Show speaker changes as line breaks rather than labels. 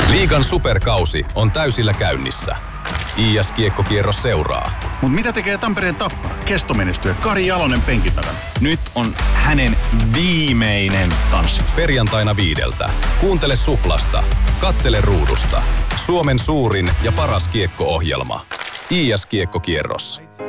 Liigan superkausi on täysillä käynnissä. IS-kiekkokierros seuraa.
Mut mitä tekee Tampereen Tappara? Kestomenestyjä Kari Jalonen penkin takana.
Nyt on hänen viimeinen tanssi.
Perjantaina 5. Kuuntele Suplasta. Katsele ruudusta. Suomen suurin ja paras kiekko-ohjelma. IS-kiekkokierros.